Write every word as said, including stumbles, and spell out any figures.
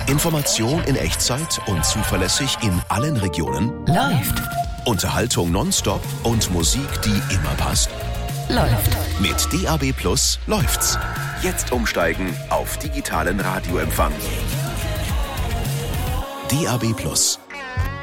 Information in Echtzeit und zuverlässig in allen Regionen. Läuft. Unterhaltung nonstop und Musik, die immer passt. Läuft. Mit D A B Plus läuft's. Jetzt umsteigen auf digitalen Radioempfang. D A B Plus.